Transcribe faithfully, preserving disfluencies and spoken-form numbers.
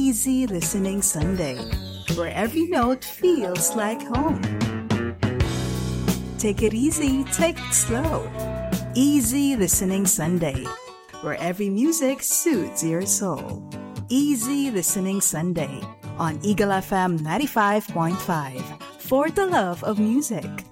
Easy Listening Sunday, where every note feels like home. Take it easy, take it slow. Easy Listening Sunday, where every music suits your soul. Easy Listening Sunday on Eagle F M ninety-five point five, for the love of music.